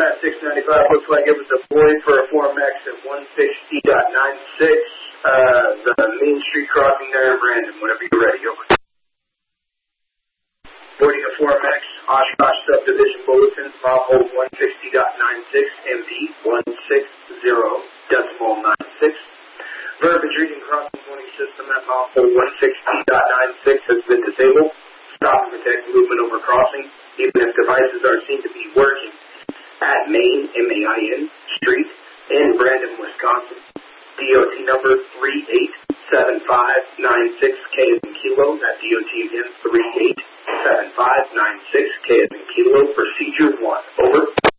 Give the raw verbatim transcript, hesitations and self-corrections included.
that six ninety-five looks like it was deployed for a four M X at one sixty point nine six, uh, the Main Street crossing there in Brandon. Whenever you're ready, over. Boarding a four M X, Oshkosh Subdivision Bulletin, mile one sixty point nine six, M P one sixty decimal nine six. Verbiage reading crossing warning system at mile one sixty point nine six has been disabled. Stop and protect movement over crossing, even if devices are seen to be working. At Main, M A I N, Street, in Brandon, Wisconsin. D O T number three eight seven five nine six, K as in kilo. That D O T again, three eight seven five nine six, K as in kilo. Procedure one. Over.